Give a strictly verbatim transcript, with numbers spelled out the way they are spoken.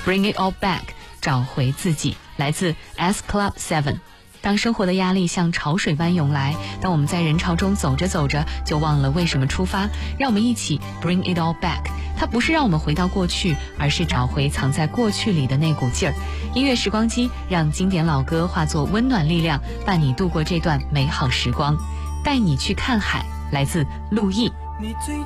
Bring It All Back， 找回自己，来自 S Club Seven。当生活的压力像潮水般涌来，当我们在人潮中走着走着就忘了为什么出发，让我们一起 Bring It All Back。 它不是让我们回到过去，而是找回藏在过去里的那股劲儿。音乐时光机，让经典老歌化作温暖力量，伴你度过这段美好时光。带你去看海，来自陆毅。 你最